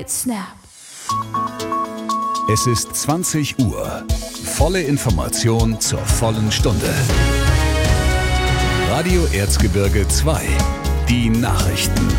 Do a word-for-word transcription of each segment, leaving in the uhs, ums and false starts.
mit Snap. Es ist zwanzig Uhr. Volle Information zur vollen Stunde. Radio Erzgebirge zwei. Die Nachrichten.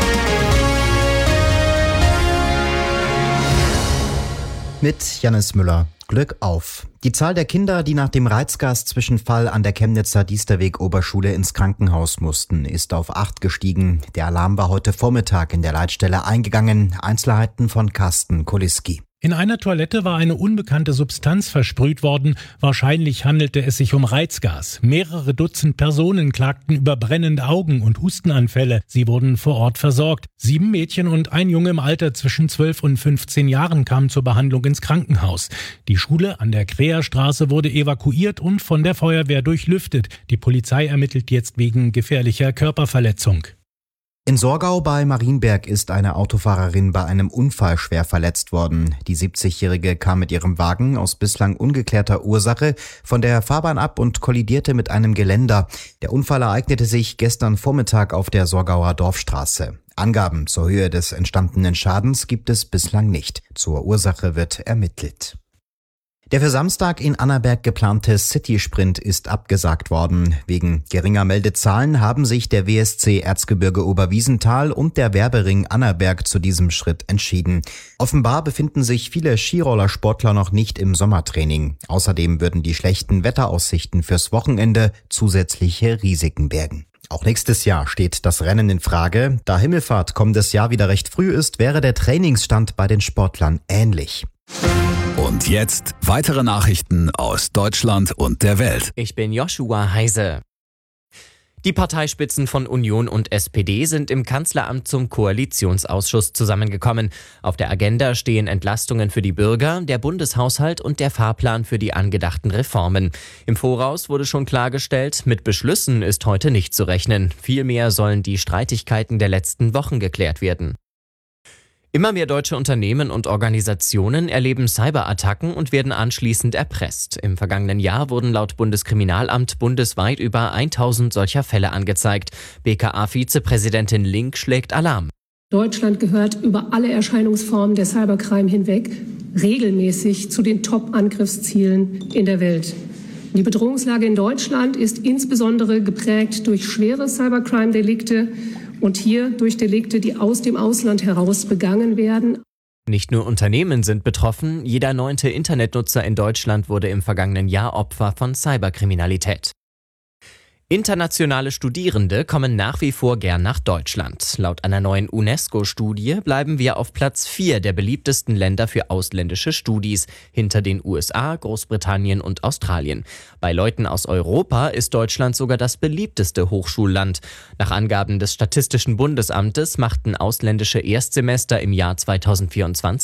Mit Jannis Müller. Glück auf. Die Zahl der Kinder, die nach dem Reizgaszwischenfall an der Chemnitzer Diesterweg-Oberschule ins Krankenhaus mussten, ist auf acht gestiegen. Der Alarm war heute Vormittag in der Leitstelle eingegangen. Einzelheiten von Carsten Koliski. In einer Toilette war eine unbekannte Substanz versprüht worden. Wahrscheinlich handelte es sich um Reizgas. Mehrere Dutzend Personen klagten über brennende Augen und Hustenanfälle. Sie wurden vor Ort versorgt. Sieben Mädchen und ein Junge im Alter zwischen zwölf und fünfzehn Jahren kamen zur Behandlung ins Krankenhaus. Die Schule an der Kreerstraße wurde evakuiert und von der Feuerwehr durchlüftet. Die Polizei ermittelt jetzt wegen gefährlicher Körperverletzung. In Sorgau bei Marienberg ist eine Autofahrerin bei einem Unfall schwer verletzt worden. Die siebzigjährige kam mit ihrem Wagen aus bislang ungeklärter Ursache von der Fahrbahn ab und kollidierte mit einem Geländer. Der Unfall ereignete sich gestern Vormittag auf der Sorgauer Dorfstraße. Angaben zur Höhe des entstandenen Schadens gibt es bislang nicht. Zur Ursache wird ermittelt. Der für Samstag in Annaberg geplante City-Sprint ist abgesagt worden. Wegen geringer Meldezahlen haben sich der W S C Erzgebirge Oberwiesenthal und der Werbering Annaberg zu diesem Schritt entschieden. Offenbar befinden sich viele Skirollersportler noch nicht im Sommertraining. Außerdem würden die schlechten Wetteraussichten fürs Wochenende zusätzliche Risiken bergen. Auch nächstes Jahr steht das Rennen in Frage. Da Himmelfahrt kommendes Jahr wieder recht früh ist, wäre der Trainingsstand bei den Sportlern ähnlich. Und jetzt weitere Nachrichten aus Deutschland und der Welt. Ich bin Joshua Heise. Die Parteispitzen von Union und S P D sind im Kanzleramt zum Koalitionsausschuss zusammengekommen. Auf der Agenda stehen Entlastungen für die Bürger, der Bundeshaushalt und der Fahrplan für die angedachten Reformen. Im Voraus wurde schon klargestellt, mit Beschlüssen ist heute nicht zu rechnen. Vielmehr sollen die Streitigkeiten der letzten Wochen geklärt werden. Immer mehr deutsche Unternehmen und Organisationen erleben Cyberattacken und werden anschließend erpresst. Im vergangenen Jahr wurden laut Bundeskriminalamt bundesweit über tausend solcher Fälle angezeigt. B K A-Vizepräsidentin Link schlägt Alarm. Deutschland gehört über alle Erscheinungsformen der Cybercrime hinweg regelmäßig zu den Top-Angriffszielen in der Welt. Die Bedrohungslage in Deutschland ist insbesondere geprägt durch schwere Cybercrime-Delikte und hier durch Delikte, die aus dem Ausland heraus begangen werden. Nicht nur Unternehmen sind betroffen, jeder neunte Internetnutzer in Deutschland wurde im vergangenen Jahr Opfer von Cyberkriminalität. Internationale Studierende kommen nach wie vor gern nach Deutschland. Laut einer neuen UNESCO-Studie bleiben wir auf Platz vier der beliebtesten Länder für ausländische Studis, hinter den U S A, Großbritannien und Australien. Bei Leuten aus Europa ist Deutschland sogar das beliebteste Hochschulland. Nach Angaben des Statistischen Bundesamtes machten ausländische Erstsemester im Jahr zweitausendvierundzwanzig